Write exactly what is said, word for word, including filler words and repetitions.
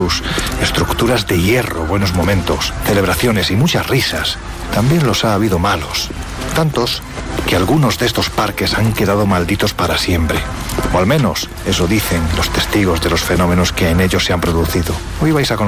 estructuras de hierro, buenos momentos, celebraciones y muchas risas, también los ha habido malos. Tantos que algunos de estos parques han quedado malditos para siempre. O al menos eso dicen los testigos de los fenómenos que en ellos se han producido. Hoy vais a conocer